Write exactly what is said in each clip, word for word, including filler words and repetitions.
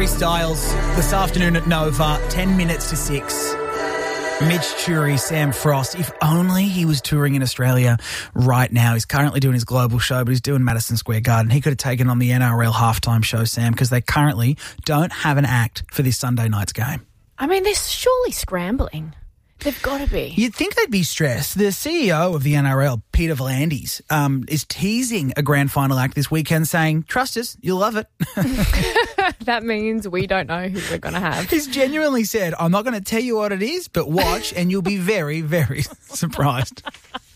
Harry Styles this afternoon at Nova, ten minutes to six. Mitch Churi, Sam Frost. If only he was touring in Australia right now. He's currently doing his global show, but he's doing Madison Square Garden. He could have taken on the N R L halftime show, Sam, because they currently don't have an act for this Sunday night's game. I mean, they're surely scrambling. They've got to be. You'd think they'd be stressed. The C E O of the N R L, Peter V'landys, um, is teasing a grand final act this weekend saying, trust us, you'll love it. That means we don't know who we're going to have. He's genuinely said, I'm not going to tell you what it is, but watch and you'll be very, very surprised.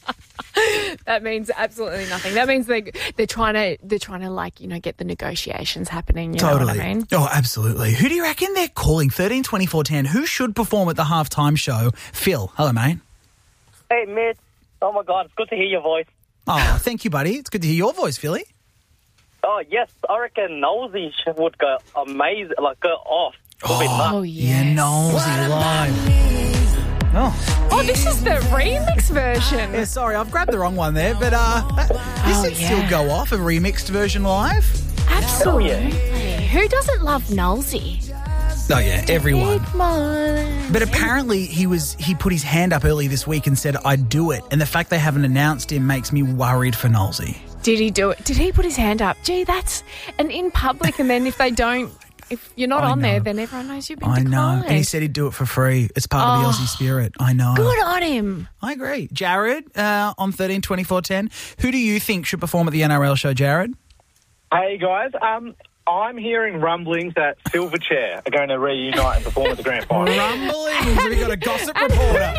That means absolutely nothing. That means they they're trying to they're trying to like you know get the negotiations happening. You totally. know what I mean? Oh, absolutely. Who do you reckon they're calling? thirteen twenty-four ten. Who should perform at the halftime show? Phil, hello, mate. Hey, Mitch. Oh my God, it's good to hear your voice. Oh, thank you, buddy. It's good to hear your voice, Philly. Oh yes, I reckon Nosey would go amazing, like go off. Oh, Oh, yeah, yes. Nosey live. Oh. Oh, this is the remix version. Yeah, sorry, I've grabbed the wrong one there, but uh, this Oh, would yeah. still go off, a remixed version live. Absolutely. Oh, Who doesn't love Nolsey? Oh, yeah, everyone. Big Molly. But apparently he was he put his hand up early this week and said, I'd do it. And the fact they haven't announced him makes me worried for Nolsey. Did he do it? Did he put his hand up? Gee, that's and in public, and then if they don't, if you're not I on there, know. then everyone knows you've been I know. declined. And he said he'd do it for free. It's part of the Oh. Aussie spirit. I know. Good on him. I agree. Jared, uh, on thirteen twenty-four ten. Who do you think should perform at the N R L show, Jared? Hey guys, um, I'm hearing rumblings that Silverchair are going to reunite and perform at the grand final. Rumblings. We got a gossip reporter.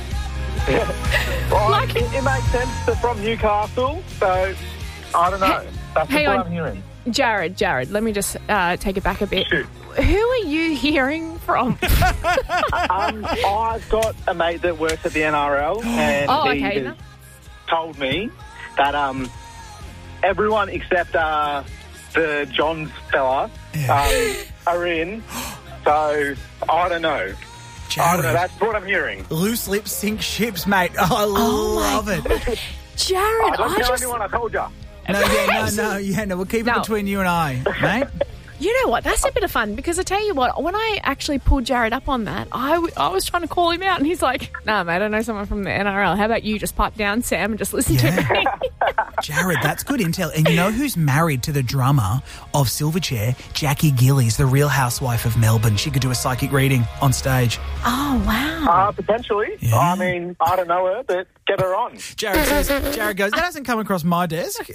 Well, it, it makes sense. They're from Newcastle, so I don't know. That's hang what on. I'm hearing. Jared, Jared, let me just uh, take it back a bit. Shoot. Who are you hearing from? Um, I've got a mate that works at the N R L, and Oh, he okay. has told me that um, everyone except uh, the Johns fella um, are in. So I don't know. I don't Jared, know. That's what I'm hearing. loose lips sink ships, mate. Oh, I Oh, my love it. Jared, I don't I tell just... anyone. I told you. No, yeah, no, no, yeah, no. We'll keep it No. between you and I, mate. You know what? That's a bit of fun because I tell you what, when I actually pulled Jared up on that, I, w- I was trying to call him out and he's like, nah, mate, I know someone from the N R L. How about you just pipe down, Sam, and just listen to Yeah. me? Jared, that's good intel. And you know who's married to the drummer of Silverchair? Jackie Gillies, the real housewife of Melbourne. She could do a psychic reading on stage. Oh, wow. Uh, potentially. Yeah. I mean, I don't know her, but get her on. Jared says, Jared goes, that hasn't come across my desk.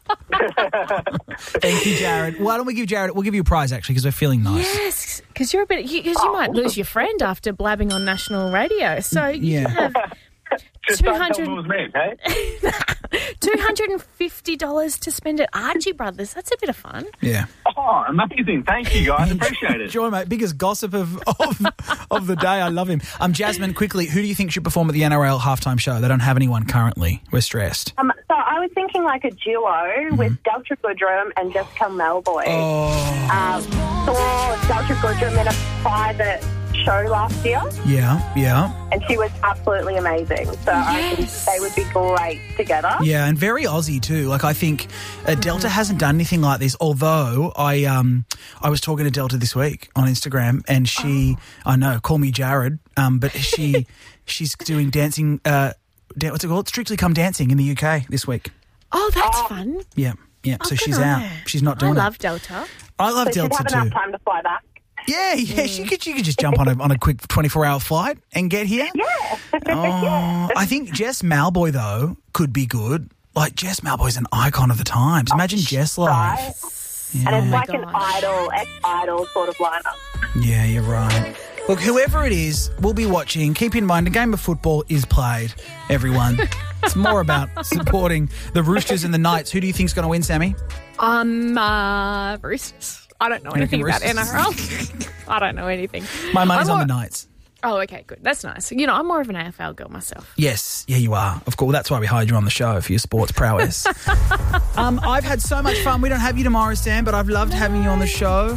Thank you, Jared. Why don't we give Jared, we'll give you a prize actually because we're feeling nice. Yes, because you're a bit, because you might lose your friend after blabbing on national radio. So you Yeah. can have Just don't tell 200 them it was me, hey? two hundred fifty dollars to spend at Archie Brothers. That's a bit of fun. Yeah. Oh, amazing. Thank you, guys. Appreciate it. Joy, mate, biggest gossip of, of of the day. I love him. Um, Jasmine, quickly, who do you think should perform at the N R L halftime show? They don't have anyone currently. We're stressed. Um, so I was thinking like a duo with Delta Goodrum and Jessica Melboy. Oh, Um, saw Delta Goodrum in a private show last year, yeah, yeah. and she was absolutely amazing. So I think Yes. they would be great together. Yeah, and very Aussie too. Like I think uh, Delta hasn't done anything like this. Although I um I was talking to Delta this week on Instagram, and she I know call me Jared, um, but she she's doing dancing. Uh, dan- what's it called? Strictly Come Dancing in the U K this week. Oh, that's fun. Yeah, yeah. Oh, so good she's on out. her. She's not I doing love it. Delta. I love So she'd Delta have too. enough time to fly back. Yeah, yeah. She could she could just jump on a on a quick twenty-four hour flight and get here. Yeah. Oh, I think Jess Malboy though could be good. Like Jess Malboy's an icon of the times. Imagine Jess live. Right? Yeah. And it's Oh my like an gosh. idol, ex-idol sort of lineup. Yeah, you're right. Look, whoever it is, we'll be watching. Keep in mind, a game of football is played, everyone. It's more about supporting the Roosters and the Knights. Who do you think's going to win, Sammy? Um, uh, Roosters. I don't know anything about Roosters? N R L. I don't know anything. My money's I'm on the more- Knights. Oh, okay, good. That's nice. You know, I'm more of an A F L girl myself. Yes, yeah, you are. Of course, that's why we hired you on the show for your sports prowess. um, I've had so much fun. We don't have you tomorrow, Sam, but I've loved having you on the show.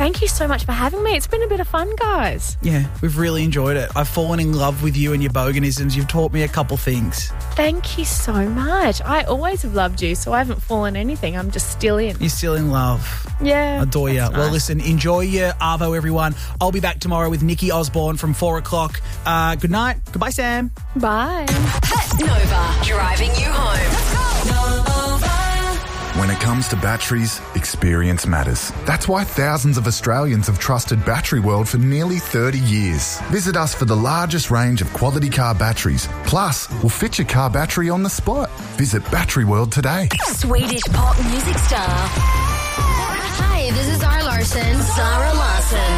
Thank you so much for having me. It's been a bit of fun, guys. Yeah, we've really enjoyed it. I've fallen in love with you and your boganisms. You've taught me a couple things. Thank you so much. I always have loved you, so I haven't fallen anything. I'm just still in. You're still in love. Yeah. Adore you. That's Well, nice. listen, enjoy your Arvo, everyone. I'll be back tomorrow with Nikki Osborne from four o'clock. Uh, good night. Goodbye, Sam. Bye. Pet Nova, driving you home. When it comes to batteries, experience matters. That's why thousands of Australians have trusted Battery World for nearly thirty years. Visit us for the largest range of quality car batteries. Plus, we'll fit your car battery on the spot. Visit Battery World today. Swedish pop music star. Hi, this is Zara Larson. Zara Larsson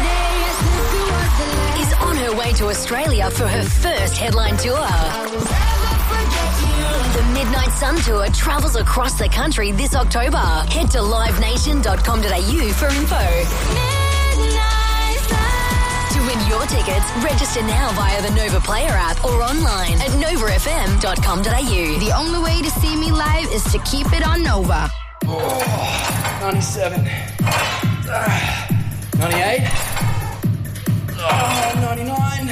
is on her way to Australia for her first headline tour. The Midnight Sun Tour travels across the country this October. Head to live nation dot com dot a u for info. To win your tickets, register now via the Nova Player app or online at nova f m dot com dot a u. The only way to see me live is to keep it on Nova. Oh, ninety-seven. Uh, ninety-eight. Oh, ninety-nine.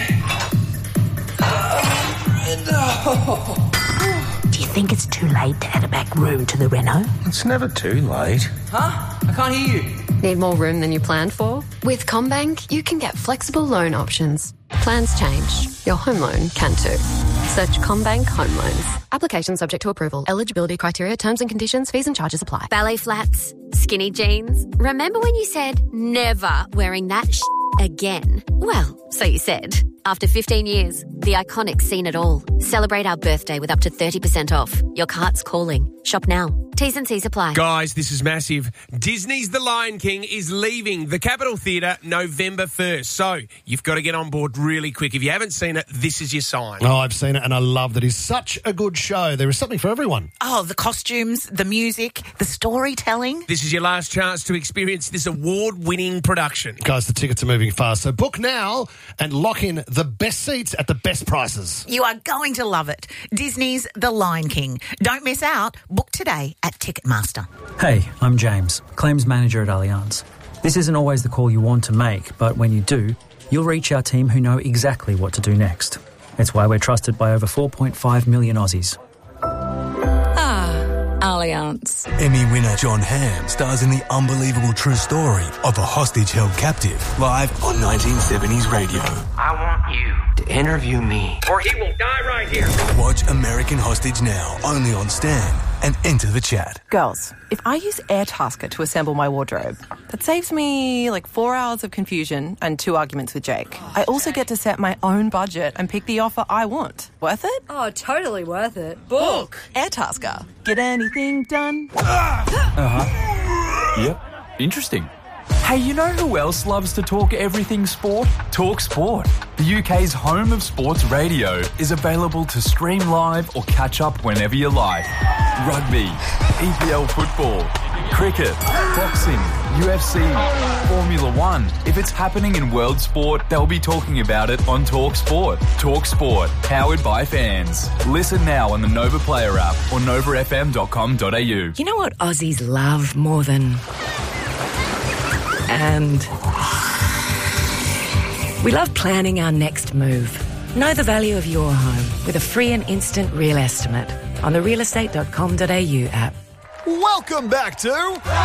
Uh, Do you think it's too late to add a back room to the Renault? It's never too late. Huh? I can't hear you. Need more room than you planned for? With CommBank, you can get flexible loan options. Plans change. Your home loan can too. Search CommBank Home Loans. Application subject to approval. Eligibility criteria, terms and conditions, fees and charges apply. Ballet flats, skinny jeans. Remember when you said never wearing that sh- again? Well, so you said. After fifteen years, the iconic seen it all. Celebrate our birthday with up to thirty percent off. Your cart's calling. Shop now. T's and C's apply. Guys, this is massive. Disney's The Lion King is leaving the Capitol Theatre November first. So you've got to get on board really quick. If you haven't seen it, this is your sign. Oh, I've seen it and I love that. It's such a good show. There is something for everyone. Oh, the costumes, the music, the storytelling. This is your last chance to experience this award-winning production. Guys, the tickets are moving fast. So book now and lock in the best seats at the best prices. You are going to love it. Disney's The Lion King. Don't miss out. Book today at Ticketmaster. Hey, I'm James, Claims Manager at Allianz. This isn't always the call you want to make, but when you do, you'll reach our team who know exactly what to do next. It's why we're trusted by over four point five million Aussies. Ah, Allianz. Emmy winner John Hamm stars in the unbelievable true story of a hostage held captive, live on nineteen seventies radio. I want you to interview me, or he will die right here. Watch American Hostage now, only on Stan, and enter the chat. Girls, if I use Airtasker to assemble my wardrobe, that saves me like four hours of confusion and two arguments with Jake. I also get to set my own budget and pick the offer I want. Worth it? Oh, totally worth it. Book! Airtasker. Get anything done? Uh-huh. Yep. Interesting. Hey, you know who else loves to talk everything sport? Talk Sport. The U K's home of sports radio is available to stream live or catch up whenever you like. Rugby, E P L football, cricket, boxing, U F C, Formula One. If it's happening in world sport, they'll be talking about it on Talk Sport. Talk Sport, powered by fans. Listen now on the Nova Player app or nova f m dot com dot a u. You know what Aussies love more than... And we love planning our next move. Know the value of your home with a free and instant real estimate on the real estate dot com dot a u app. Welcome back to...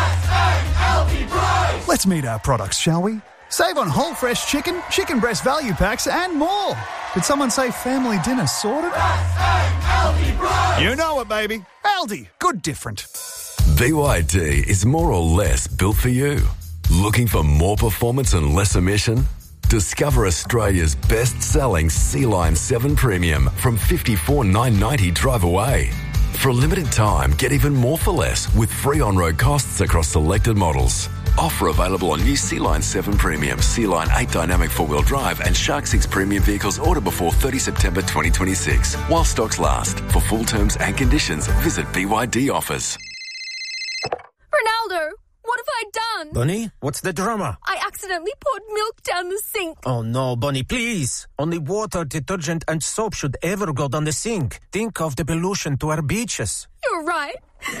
Let's meet our products, shall we? Save on whole fresh chicken, chicken breast value packs and more. Did someone say family dinner sorted? You know it, baby. Aldi. Good different. B Y D is more or less built for you. Looking for more performance and less emission? Discover Australia's best-selling Sea-Line seven Premium from fifty-four thousand nine hundred ninety dollars drive away. For a limited time, get even more for less with free on-road costs across selected models. Offer available on new Sea-Line seven Premium, Sea-Line eight Dynamic four-wheel drive and Shark six Premium vehicles order before thirtieth September twenty twenty-six. While stocks last. For full terms and conditions, visit B Y D Offers. Ronaldo, what have I done? Bunny, what's the drama? I accidentally accidentally poured milk down the sink. Oh no, Bunny, please. Only water, detergent and soap should ever go down the sink. Think of the pollution to our beaches. You're right.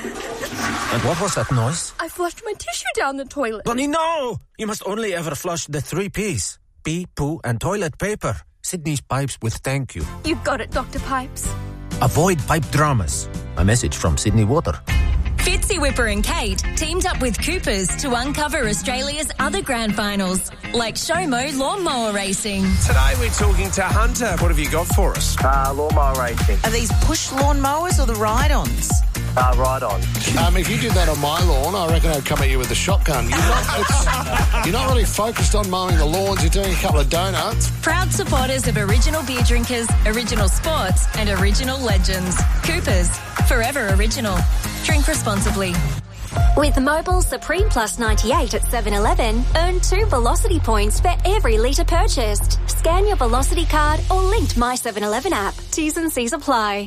And what was that noise? I flushed my tissue down the toilet. Bunny, no! You must only ever flush the three P's. Pee, poo and toilet paper. Sydney's Pipes with thank you. You got it, Doctor Pipes. Avoid pipe dramas. A message from Sydney Water. Fitzy Whipper and Kate teamed up with Coopers to uncover Australia's other grand finals, like Showmo Lawnmower Racing. Today we're talking to Hunter. What have you got for us? Uh, lawnmower racing. Are these push lawn mowers or the ride-ons? Uh, right on. Um, if you did that on my lawn, I reckon I'd come at you with a shotgun. You're not, it's, you're not really focused on mowing the lawns. You're doing a couple of donuts. Proud supporters of original beer drinkers, original sports and original legends. Coopers, forever original. Drink responsibly. With Mobile Supreme Plus ninety-eight at seven eleven, earn two Velocity points for every litre purchased. Scan your Velocity card or linked My seven eleven app. T's and C's apply.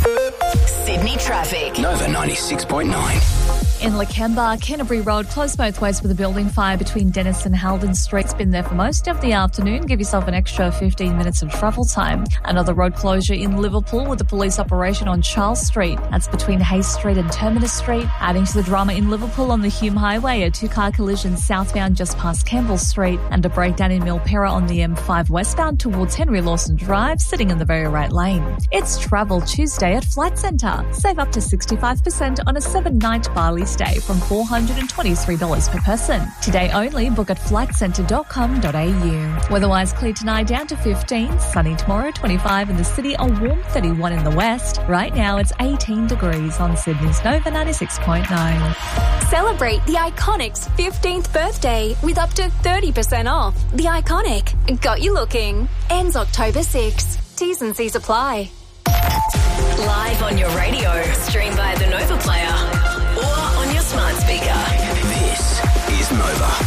Sydney traffic. Nova ninety-six point nine. In Lakemba, Canterbury Road, closed both ways with a building fire between Dennis and Halden Streets. Been there for most of the afternoon. Give yourself an extra fifteen minutes of travel time. Another road closure in Liverpool with a police operation on Charles Street. That's between Hayes Street and Terminus Street. Adding to the drama in Liverpool on the Hume Highway, a two-car collision southbound just past Campbell Street and a breakdown in Milpera on the M five westbound towards Henry Lawson Drive, sitting in the very right lane. It's Travel Tuesday at Flight Centre. Save up to sixty-five percent on a seven-night Bali stay from four hundred twenty-three dollars per person. Today only, book at flight centre dot com dot a u. Weatherwise clear tonight down to fifteen, sunny tomorrow twenty-five in the city, a warm thirty-one in the west. Right now it's eighteen degrees on Sydney's Nova ninety-six point nine. Celebrate the Iconic's fifteenth birthday with up to thirty percent off. The Iconic got you looking. Ends October sixth. T's and C's apply. Live on your radio, stream via the Nova Player or on your smart speaker. This is Nova.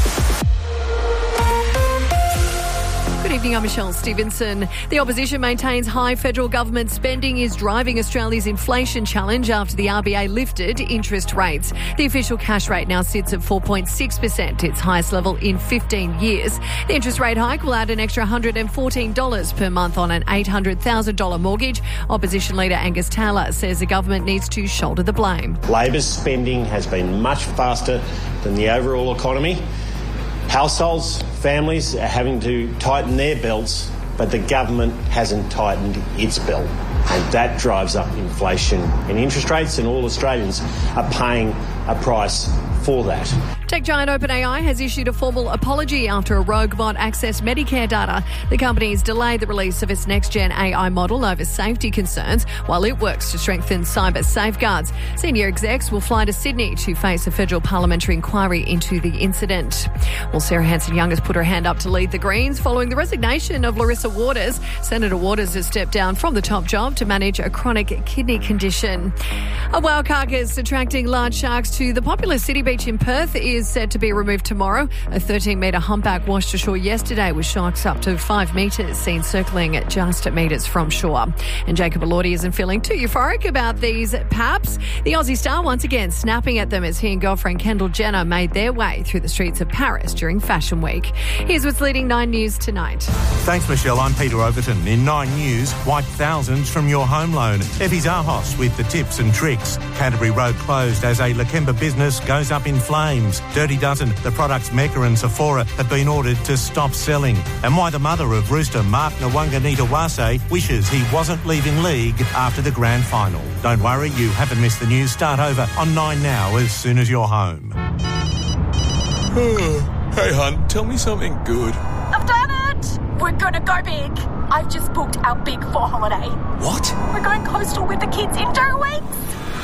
Good evening, I'm Michelle Stevenson. The opposition maintains high federal government spending is driving Australia's inflation challenge after the R B A lifted interest rates. The official cash rate now sits at four point six percent, its highest level in fifteen years. The interest rate hike will add an extra one hundred fourteen dollars per month on an eight hundred thousand dollars mortgage. Opposition leader Angus Taylor says the government needs to shoulder the blame. Labor's spending has been much faster than the overall economy. Households, families are having to tighten their belts, but the government hasn't tightened its belt. And that drives up inflation and interest rates, and all Australians are paying a price for that. Tech giant OpenAI has issued a formal apology after a rogue bot accessed Medicare data. The company's delayed the release of its next-gen A I model over safety concerns while it works to strengthen cyber safeguards. Senior execs will fly to Sydney to face a federal parliamentary inquiry into the incident. Well, Sarah Hanson-Young has put her hand up to lead the Greens following the resignation of Larissa Waters. Senator Waters has stepped down from the top job to manage a chronic kidney condition. A whale carcass attracting large sharks to the popular city beach in Perth is set to be removed tomorrow. A thirteen metre humpback washed ashore yesterday with sharks up to five metres seen circling at just metres from shore. And Jacob Elordi isn't feeling too euphoric about these paps. The Aussie star once again snapping at them as he and girlfriend Kendall Jenner made their way through the streets of Paris during Fashion Week. Here's what's leading Nine News tonight. Thanks, Michelle. I'm Peter Overton. In Nine News, wipe thousands from your home loan. Effie Zahos with the tips and tricks. Canterbury Road closed as a Lakemba business goes up in flames. Dirty Dozen, the products Mecca and Sephora have been ordered to stop selling. And why the mother of rooster Mark Nwanganita-Wase wishes he wasn't leaving league after the grand final. Don't worry, you haven't missed the news. Start over on Nine Now as soon as you're home. Hey, hun, tell me something good. I've done it! We're gonna go big. I've just booked our big four holiday. What? We're going coastal with the kids in two weeks.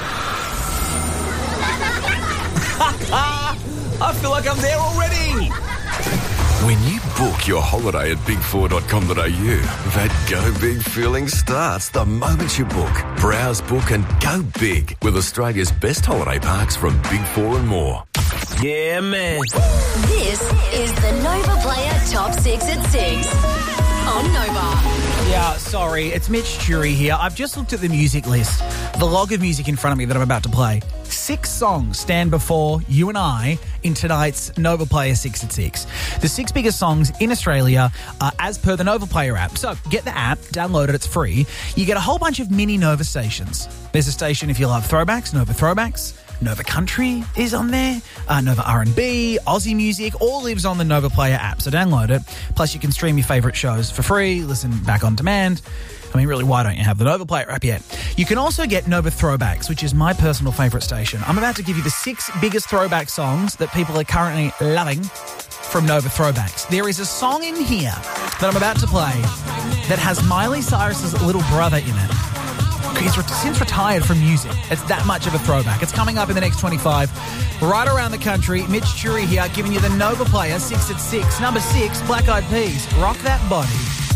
I feel like I'm there already. When you book your holiday at big four dot com dot a u, that go big feeling starts the moment you book. Browse, book and go big with Australia's best holiday parks from Big Four and more. Yeah, man. This is the Nova Player Top six at six on Nova. Yeah, sorry, it's Mitch Jury here. I've just looked at the music list, the log of music in front of me that I'm about to play. six songs stand before you and I in tonight's Nova Player six at six. The six biggest songs in Australia uh, as per the Nova Player app. So get the app, download it, it's free. You get a whole bunch of mini Nova stations. There's a station if you love throwbacks, Nova Throwbacks. Nova Country is on there, uh, Nova R and B, Aussie music, all lives on the Nova Player app, so download it. Plus, you can stream your favourite shows for free, listen back on demand. I mean, really, why don't you have the Nova Player app yet? You can also get Nova Throwbacks, which is my personal favourite station. I'm about to give you the six biggest throwback songs that people are currently loving from Nova Throwbacks. There is a song in here that I'm about to play that has Miley Cyrus's little brother in it. He's re- since retired from music. It's that much of a throwback. It's coming up in the next twenty-five. Right around the country, Mitch Jury here giving you the Nova Player six at six. Number six, Black Eyed Peas, Rock That Body.